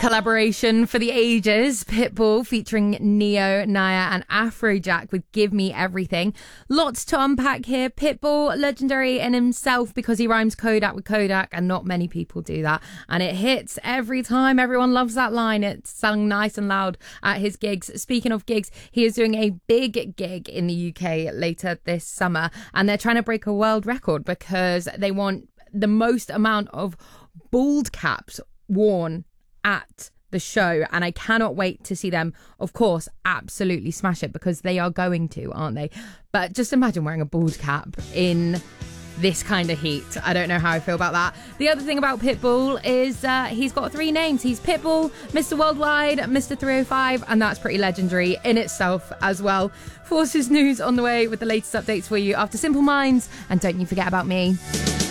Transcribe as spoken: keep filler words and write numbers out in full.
collaboration for the ages. Pitbull featuring Neo, Naya and Afrojack with Give Me Everything. Lots to unpack here. Pitbull, legendary in himself because he rhymes Kodak with Kodak, and not many people do that. And it hits every time. Everyone loves that line. It's sung nice and loud at his gigs. Speaking of gigs, he is doing a big gig in the U K later this summer, and they're trying to break a world record because they want the most amount of bald caps worn at the show, and I cannot wait to see them, of course, absolutely smash it, because they are going to, aren't they? But just imagine wearing a bald cap in this kind of heat. I don't know how I feel about that. The other thing about Pitbull is uh, he's got three names. He's Pitbull, Mister Worldwide, Mister three oh five, and that's pretty legendary in itself as well. Forces News on the way with the latest updates for you after Simple Minds, and don't you forget about me.